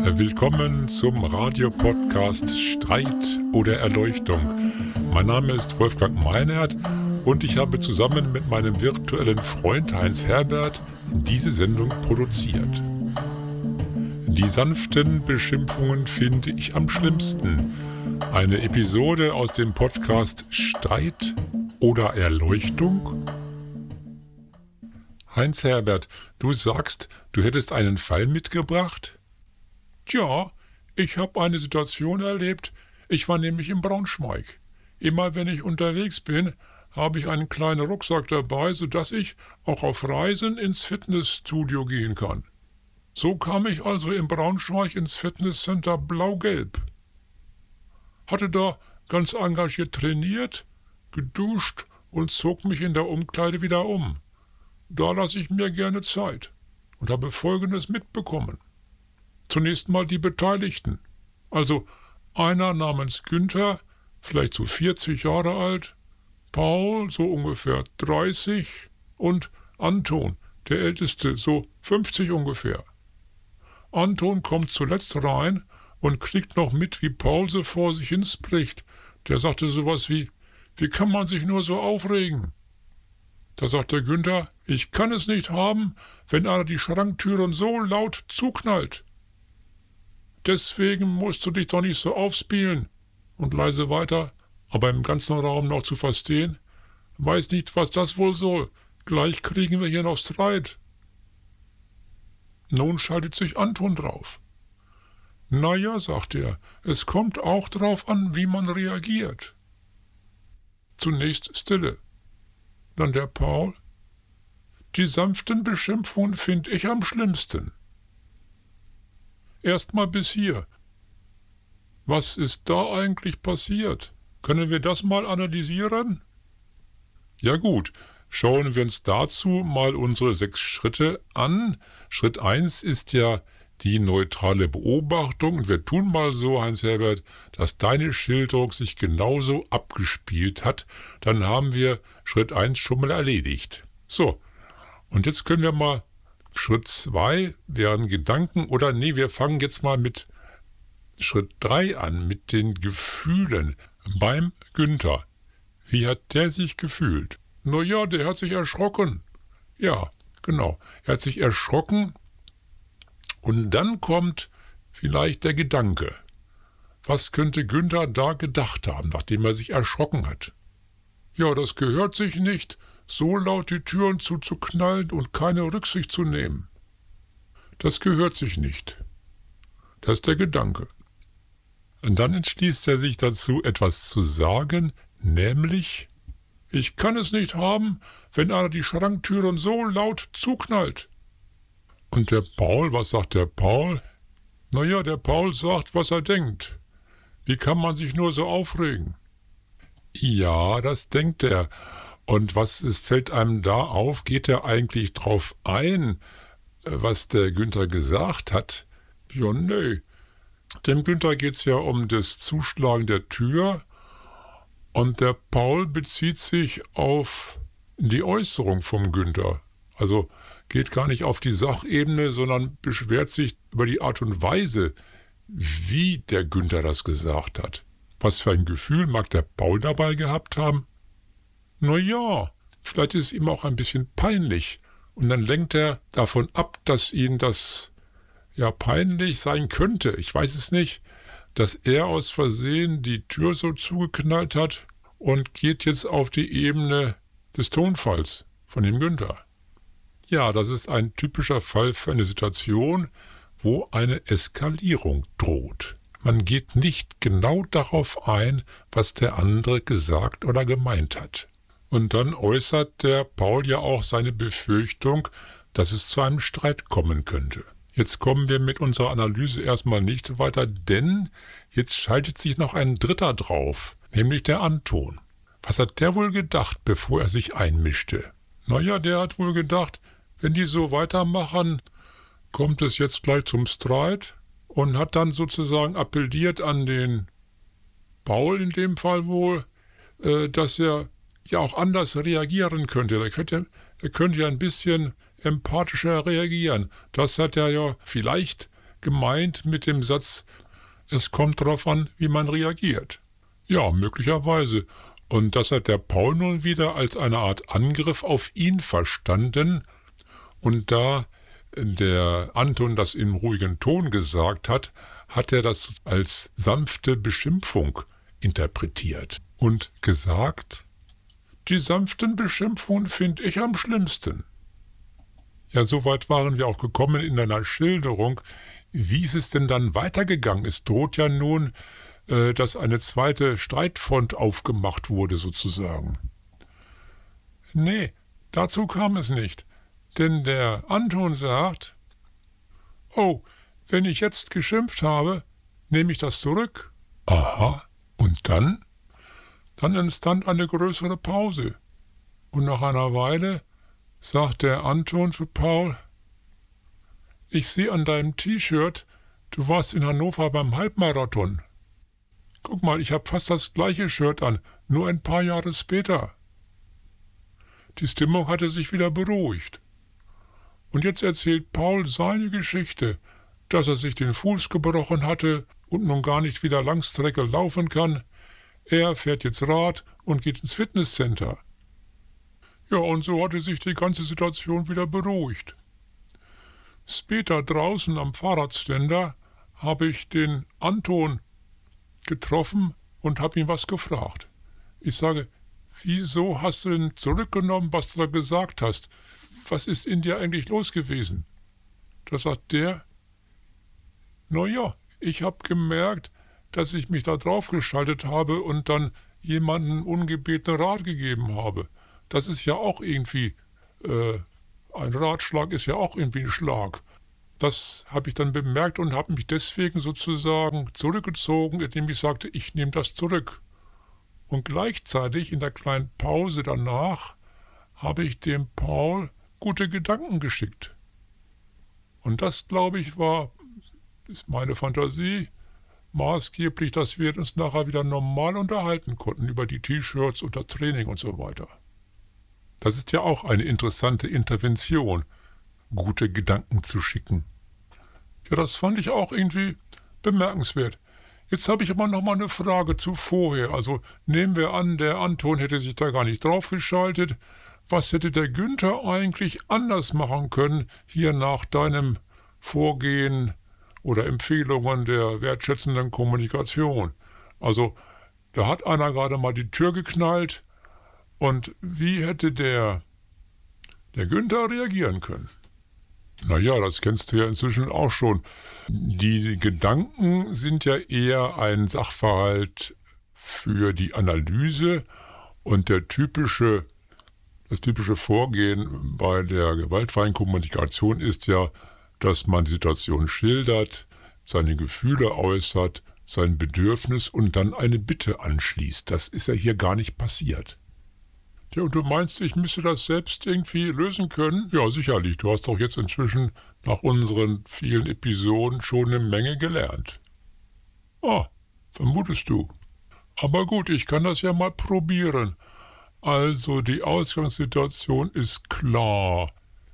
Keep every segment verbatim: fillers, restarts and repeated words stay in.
Willkommen zum Radiopodcast Streit oder Erleuchtung. Mein Name ist Wolfgang Meinert und ich habe zusammen mit meinem virtuellen Freund Heinz Herbert diese Sendung produziert. Die sanften Beschimpfungen finde ich am schlimmsten. Eine Episode aus dem Podcast Streit oder Erleuchtung? Heinz Herbert, du sagst, du hättest einen Fall mitgebracht? Tja, ich habe eine Situation erlebt. Ich war nämlich in Braunschweig. Immer wenn ich unterwegs bin, habe ich einen kleinen Rucksack dabei, sodass ich auch auf Reisen ins Fitnessstudio gehen kann. So kam ich also in Braunschweig ins Fitnesscenter Blau-Gelb. Hatte da ganz engagiert trainiert, geduscht und zog mich in der Umkleide wieder um. Da lasse ich mir gerne Zeit und habe Folgendes mitbekommen. Zunächst mal die Beteiligten. Also einer namens Günther, vielleicht so vierzig Jahre alt, Paul, so ungefähr dreißig und Anton, der Älteste, so fünfzig ungefähr. Anton kommt zuletzt rein und kriegt noch mit, wie Paul so vor sich hin spricht. Der sagte sowas wie, wie kann man sich nur so aufregen? Da sagt der Günther, ich kann es nicht haben, wenn einer die Schranktüren so laut zuknallt. Deswegen musst du dich doch nicht so aufspielen. Und leise weiter, aber im ganzen Raum noch zu verstehen. Weiß nicht, was das wohl soll. Gleich kriegen wir hier noch Streit. Nun schaltet sich Anton drauf. Na ja, sagt er, es kommt auch drauf an, wie man reagiert. Zunächst Stille. Dann der Paul. Die sanften Beschimpfungen finde ich am schlimmsten. Erstmal bis hier. Was ist da eigentlich passiert? Können wir das mal analysieren? Ja gut, schauen wir uns dazu mal unsere sechs Schritte an. Schritt eins ist ja die neutrale Beobachtung. Und wir tun mal so, Heinz Herbert, dass deine Schilderung sich genauso abgespielt hat. Dann haben wir Schritt eins schon mal erledigt. So, und jetzt können wir mal Schritt zwei wären Gedanken, oder nee, wir fangen jetzt mal mit Schritt drei an, mit den Gefühlen beim Günther. Wie hat der sich gefühlt? Na ja, der hat sich erschrocken. Ja, genau. Er hat sich erschrocken und dann kommt vielleicht der Gedanke. Was könnte Günther da gedacht haben, nachdem er sich erschrocken hat? Ja, das gehört sich nicht, so laut die Türen zuzuknallen und keine Rücksicht zu nehmen. Das gehört sich nicht. Das ist der Gedanke. Und dann entschließt er sich dazu, etwas zu sagen, nämlich, ich kann es nicht haben, wenn einer die Schranktüren so laut zuknallt. Und der Paul, was sagt der Paul? Na ja, der Paul sagt, was er denkt. Wie kann man sich nur so aufregen? Ja, das denkt er. Und was ist, fällt einem da auf? Geht er eigentlich drauf ein, was der Günther gesagt hat? Ja, nee. Dem Günther geht es ja um das Zuschlagen der Tür und der Paul bezieht sich auf die Äußerung vom Günther. Also geht gar nicht auf die Sachebene, sondern beschwert sich über die Art und Weise, wie der Günther das gesagt hat. Was für ein Gefühl mag der Paul dabei gehabt haben? Na ja, vielleicht ist es ihm auch ein bisschen peinlich. Und dann lenkt er davon ab, dass ihm das ja peinlich sein könnte. Ich weiß es nicht, dass er aus Versehen die Tür so zugeknallt hat und geht jetzt auf die Ebene des Tonfalls von dem Günther. Ja, das ist ein typischer Fall für eine Situation, wo eine Eskalierung droht. Man geht nicht genau darauf ein, was der andere gesagt oder gemeint hat. Und dann äußert der Paul ja auch seine Befürchtung, dass es zu einem Streit kommen könnte. Jetzt kommen wir mit unserer Analyse erstmal nicht weiter, denn jetzt schaltet sich noch ein Dritter drauf, nämlich der Anton. Was hat der wohl gedacht, bevor er sich einmischte? Naja, der hat wohl gedacht, wenn die so weitermachen, kommt es jetzt gleich zum Streit und hat dann sozusagen appelliert an den Paul in dem Fall wohl, äh, dass er ja auch anders reagieren könnte. Der könnte, der könnte ja ein bisschen empathischer reagieren. Das hat er ja vielleicht gemeint mit dem Satz, es kommt darauf an, wie man reagiert. Ja, möglicherweise. Und das hat der Paul nun wieder als eine Art Angriff auf ihn verstanden. Und da der Anton das in ruhigen Ton gesagt hat, hat er das als sanfte Beschimpfung interpretiert und gesagt, die sanften Beschimpfungen finde ich am schlimmsten. Ja, soweit waren wir auch gekommen in einer Schilderung. Wie ist es denn dann weitergegangen? Es droht ja nun, äh, dass eine zweite Streitfront aufgemacht wurde, sozusagen. Nee, dazu kam es nicht. Denn der Anton sagt, oh, wenn ich jetzt geschimpft habe, nehme ich das zurück. Aha, und dann? Dann entstand eine größere Pause. Und nach einer Weile sagt der Anton zu Paul, ich sehe an deinem T-Shirt, du warst in Hannover beim Halbmarathon. Guck mal, ich habe fast das gleiche Shirt an, nur ein paar Jahre später. Die Stimmung hatte sich wieder beruhigt. Und jetzt erzählt Paul seine Geschichte, dass er sich den Fuß gebrochen hatte und nun gar nicht wieder Langstrecke laufen kann. Er fährt jetzt Rad und geht ins Fitnesscenter. Ja, und so hatte sich die ganze Situation wieder beruhigt. Später draußen am Fahrradständer habe ich den Anton getroffen und habe ihn was gefragt. Ich sage, wieso hast du denn zurückgenommen, was du da gesagt hast? Was ist in dir eigentlich los gewesen? Da sagt der, na ja, ich habe gemerkt, dass ich mich da drauf geschaltet habe und dann jemandem ungebetenen Rat gegeben habe. Das ist ja auch irgendwie, äh, ein Ratschlag ist ja auch irgendwie ein Schlag. Das habe ich dann bemerkt und habe mich deswegen sozusagen zurückgezogen, indem ich sagte, ich nehme das zurück. Und gleichzeitig in der kleinen Pause danach habe ich dem Paul gute Gedanken geschickt. Und das, glaube ich, war, ist meine Fantasie, maßgeblich, dass wir uns nachher wieder normal unterhalten konnten über die T-Shirts und das Training und so weiter. Das ist ja auch eine interessante Intervention, gute Gedanken zu schicken. Ja, das fand ich auch irgendwie bemerkenswert. Jetzt habe ich aber noch mal eine Frage zu vorher. Also nehmen wir an, der Anton hätte sich da gar nicht draufgeschaltet. Was hätte der Günther eigentlich anders machen können, hier nach deinem Vorgehen oder Empfehlungen der wertschätzenden Kommunikation? Also, da hat einer gerade mal die Tür geknallt und wie hätte der, der Günther reagieren können? Naja, das kennst du ja inzwischen auch schon. Diese Gedanken sind ja eher ein Sachverhalt für die Analyse und der typische Das typische Vorgehen bei der gewaltfreien Kommunikation ist ja, dass man die Situation schildert, seine Gefühle äußert, sein Bedürfnis und dann eine Bitte anschließt. Das ist ja hier gar nicht passiert. Ja, und du meinst, ich müsste das selbst irgendwie lösen können? Ja, sicherlich. Du hast doch jetzt inzwischen nach unseren vielen Episoden schon eine Menge gelernt. Ah, vermutest du. Aber gut, ich kann das ja mal probieren. Also die Ausgangssituation ist klar.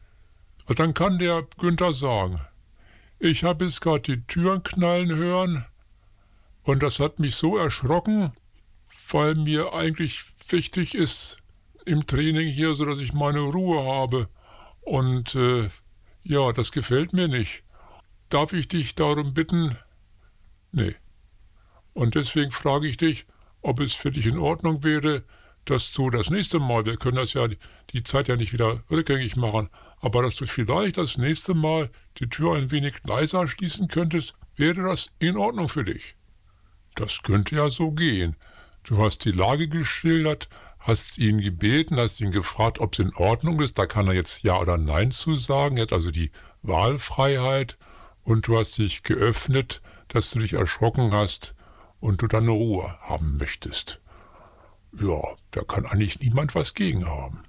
Dann kann der Günther sagen, ich habe jetzt gerade die Türen knallen hören und das hat mich so erschrocken, weil mir eigentlich wichtig ist im Training hier, so dass ich meine Ruhe habe. Und äh, ja, das gefällt mir nicht. Darf ich dich darum bitten? Nee. Und deswegen frage ich dich, ob es für dich in Ordnung wäre, dass du das nächste Mal, wir können das ja die Zeit ja nicht wieder rückgängig machen, aber dass du vielleicht das nächste Mal die Tür ein wenig leiser schließen könntest, wäre das in Ordnung für dich? Das könnte ja so gehen. Du hast die Lage geschildert, hast ihn gebeten, hast ihn gefragt, ob es in Ordnung ist, da kann er jetzt Ja oder Nein zu sagen, er hat also die Wahlfreiheit und du hast dich geöffnet, dass du dich erschrocken hast und du deine Ruhe haben möchtest. Ja, da kann eigentlich niemand was gegen haben.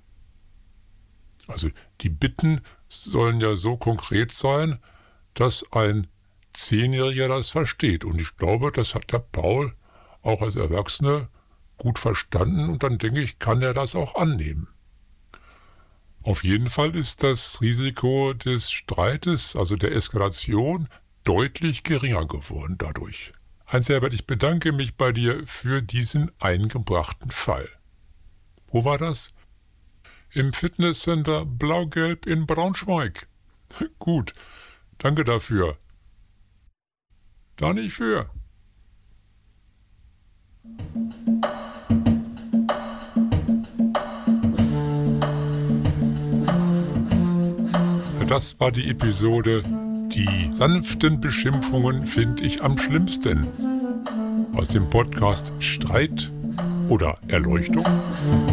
Also die Bitten sollen ja so konkret sein, dass ein Zehnjähriger das versteht. Und ich glaube, das hat der Paul auch als Erwachsener gut verstanden und dann denke ich, kann er das auch annehmen. Auf jeden Fall ist das Risiko des Streites, also der Eskalation, deutlich geringer geworden dadurch. Heinz-Herbert, ich bedanke mich bei dir für diesen eingebrachten Fall. Wo war das? Im Fitnesscenter Blau-Gelb in Braunschweig. Gut, danke dafür. Da nicht für. Das war die Episode Die sanften Beschimpfungen finde ich am schlimmsten. Aus dem Podcast Streit oder Erleuchtung.